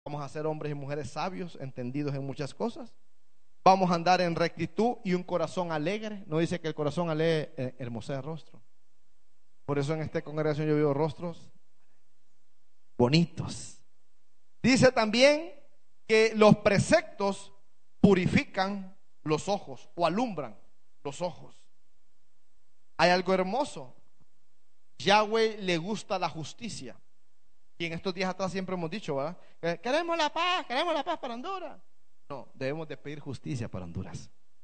Vamos a ser hombres y mujeres sabios, entendidos en muchas cosas. Vamos a andar en rectitud y un corazón alegre. No dice que el corazón alegre hermosea el rostro. Por eso en esta congregación yo veo rostros bonitos. Dice también que los preceptos purifican los ojos o alumbran los ojos. Hay algo hermoso. Yahweh le gusta la justicia. Y en estos días atrás siempre hemos dicho, ¿verdad? Queremos la paz para Honduras. No, debemos de pedir justicia para Honduras.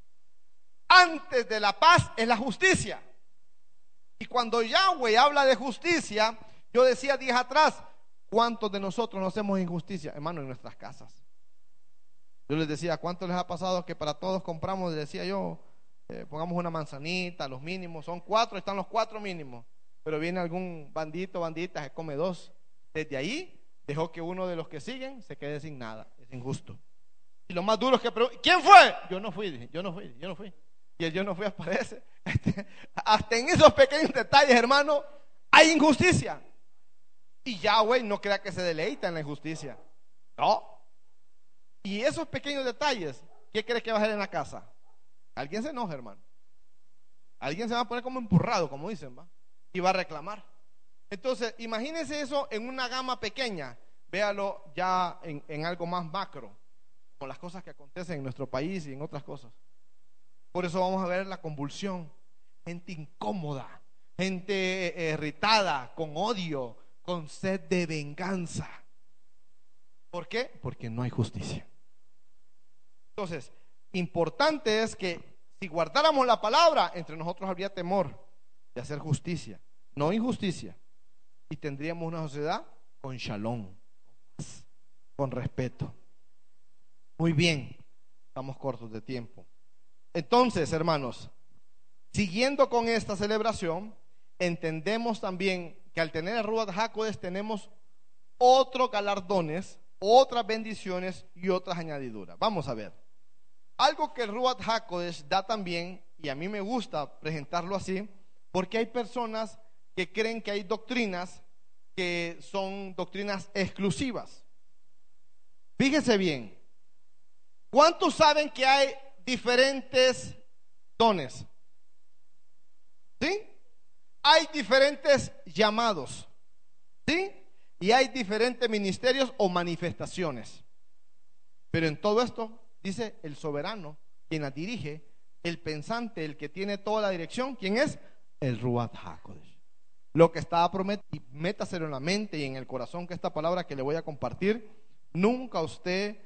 Antes de la paz es la justicia. Y cuando Yahweh habla de justicia, yo decía días atrás, ¿cuántos de nosotros no hacemos injusticia? Hermano, en nuestras casas. Yo les decía, ¿cuánto les ha pasado que para todos compramos? Les decía yo, pongamos una manzanita, los mínimos, son 4, están los 4 mínimos. Pero viene algún bandita, se come 2. Desde ahí dejó que uno de los que siguen se quede sin nada. Es injusto. Y lo más duro es que preguntan, ¿quién fue? Yo no fui, dije, yo no fui. Y el yo no fui aparece. Hasta en esos pequeños detalles, hermano, hay injusticia. Y Yahweh no crea que se deleita en la injusticia. No. Y esos pequeños detalles, ¿qué crees que va a hacer en la casa? Alguien se enoja, hermano. Alguien se va a poner como empurrado, como dicen, ¿va? Y va a reclamar. Entonces, imagínense eso en una gama pequeña. Véalo ya en algo más macro, con las cosas que acontecen en nuestro país y en otras cosas. Por eso vamos a ver la convulsión. Gente incómoda, gente irritada, con odio, con sed de venganza. ¿Por qué? Porque no hay justicia. Entonces, importante es que si guardáramos la palabra, entre nosotros habría temor de hacer justicia, no injusticia. Y tendríamos una sociedad con shalom, con respeto. Muy bien, estamos cortos de tiempo. Entonces, hermanos, siguiendo con esta celebración, entendemos también que al tener el Ruach HaKodesh tenemos otros galardones, otras bendiciones y otras añadiduras. Vamos a ver. Algo que el Ruach HaKodesh da también, y a mí me gusta presentarlo así, porque hay personas que creen que hay doctrinas que son doctrinas exclusivas. Fíjense bien, ¿cuántos saben que hay diferentes dones? ¿Sí? Hay diferentes llamados, ¿sí? Y hay diferentes ministerios o manifestaciones. Pero en todo esto, dice el soberano, quien las dirige, el pensante, el que tiene toda la dirección, ¿quién es? El Ruach HaKodesh. Lo que estaba prometido, y métaselo en la mente y en el corazón, que esta palabra que le voy a compartir, nunca usted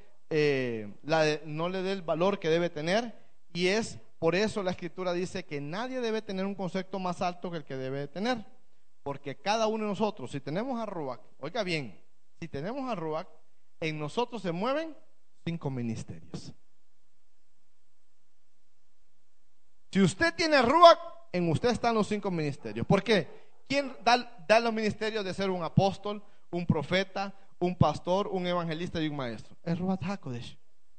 no le dé el valor que debe tener. Y es por eso la Escritura dice que nadie debe tener un concepto más alto que el que debe tener. Porque cada uno de nosotros, si tenemos a Ruach, oiga bien, si tenemos a Ruach, en nosotros se mueven 5 ministerios. Si usted tiene Ruach, en usted están los 5 ministerios. ¿Por qué? ¿Quién da los ministerios de ser un apóstol, un profeta, un pastor, un evangelista y un maestro? El Ruach HaKodesh.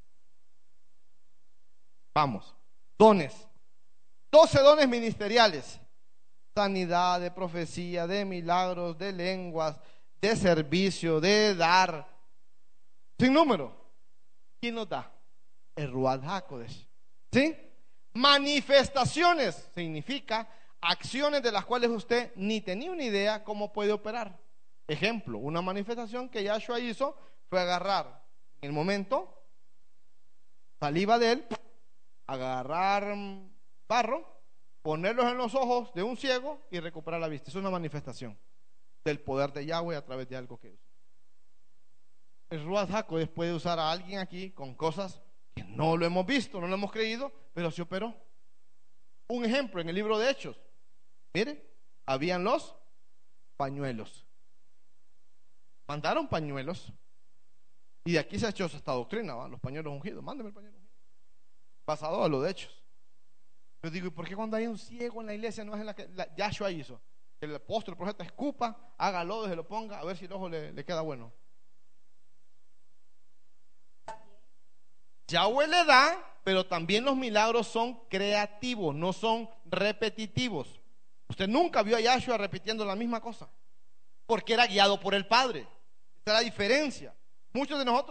Vamos, dones. 12 dones ministeriales. Sanidad, de profecía, de milagros, de lenguas, de servicio, de dar. Sin número. ¿Quién nos da? El Ruach HaKodesh. ¿Sí? Manifestaciones significa acciones de las cuales usted ni tenía una idea cómo puede operar. Ejemplo, una manifestación que Yahshua hizo fue agarrar en el momento saliva de él, agarrar barro, ponerlos en los ojos de un ciego y recuperar la vista. Es una manifestación del poder de Yahweh a través de algo que usa. El Ruach HaKodesh puede usar a alguien aquí con cosas que no lo hemos visto, no lo hemos creído, pero se operó. Un ejemplo en el libro de Hechos. Mire, habían los pañuelos. Mandaron pañuelos. Y de aquí se ha hecho esta doctrina, ¿va? Los pañuelos ungidos. Mándeme el pañuelo ungido. Pasado a lo de Hechos. Yo digo, ¿y por qué cuando hay un ciego en la iglesia no es en la que Yahshua hizo? Que el apóstol, el profeta escupa, haga lodo, se lo ponga, a ver si el ojo le queda bueno. Yahweh le da, pero también los milagros son creativos, no son repetitivos. Usted nunca vio a Yahshua repitiendo la misma cosa, porque era guiado por el Padre. Esa es la diferencia. Muchos de nosotros